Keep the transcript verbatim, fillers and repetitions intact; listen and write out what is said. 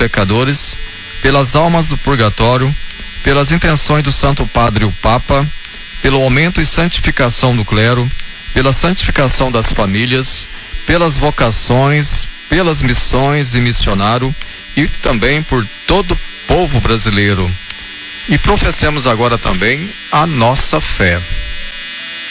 pecadores, pelas almas do purgatório, pelas intenções do Santo Padre o Papa, pelo aumento e santificação do clero, pela santificação das famílias, pelas vocações, pelas missões e missionário, e também por todo o povo brasileiro. E professemos agora também a nossa fé.